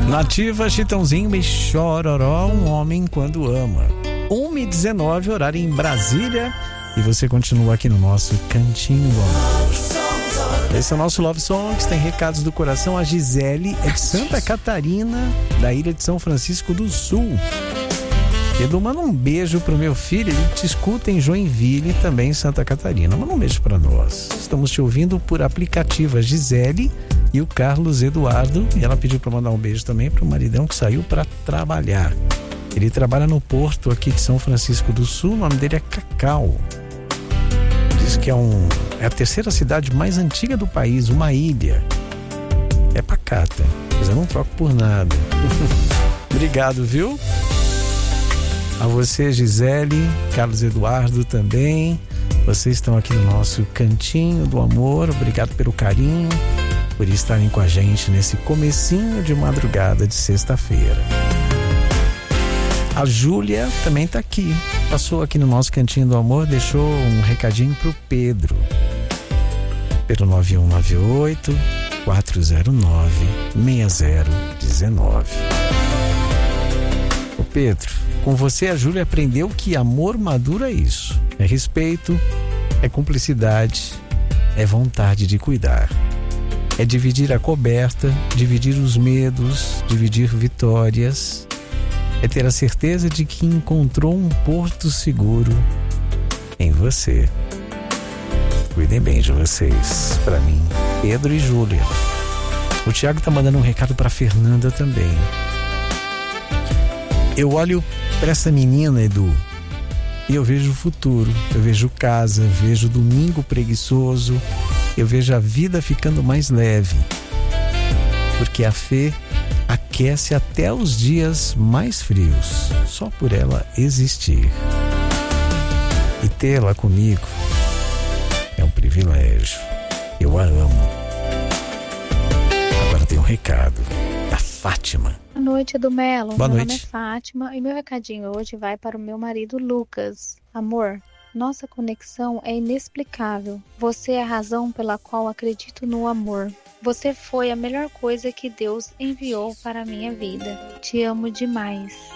Nativa, Chitãozinho e Chororó, um homem quando ama. 1h19, horário em Brasília. E você continua aqui no nosso Cantinho do Amor. Esse é o nosso Love Songs, tem recados do coração. A Gisele é de Santa Catarina, da ilha de São Francisco do Sul. Edu, manda um beijo pro meu filho, ele te escuta em Joinville, também em Santa Catarina. Manda um beijo pra nós. Estamos te ouvindo por aplicativo, a Gisele e o Carlos Eduardo. E ela pediu pra mandar um beijo também pro maridão que saiu pra trabalhar. Ele trabalha no porto aqui de São Francisco do Sul, o nome dele é Cacau. Diz que é a terceira cidade mais antiga do país, uma ilha. É pacata, mas eu não troco por nada. Obrigado, viu? A você, Gisele, Carlos Eduardo também. Vocês estão aqui no nosso Cantinho do Amor. Obrigado pelo carinho, por estarem com a gente nesse comecinho de madrugada de sexta-feira. A Júlia também está aqui. Passou aqui no nosso Cantinho do Amor, deixou um recadinho pro Pedro. Pelo 9198-409-6019. Ô Pedro, com você a Júlia aprendeu que amor maduro é isso. É respeito, é cumplicidade, é vontade de cuidar. É dividir a coberta, dividir os medos, dividir vitórias. É ter a certeza de que encontrou um porto seguro em você. Cuidem bem de vocês. Para mim, Pedro e Júlia. O Thiago tá mandando um recado para Fernanda também. Eu olho para essa menina, Edu, e eu vejo o futuro. Eu vejo casa, vejo domingo preguiçoso. Eu vejo a vida ficando mais leve. Porque a fé aquece até os dias mais frios, só por ela existir. E tê-la comigo é um privilégio. Eu a amo. Agora tem um recado da Fátima. Boa noite, Edu Melo. Boa meu noite. nome é Fátima e meu recadinho hoje vai para o meu marido Lucas. Amor, nossa conexão é inexplicável. Você é a razão pela qual acredito no amor. Você foi a melhor coisa que Deus enviou para a minha vida. Te amo demais.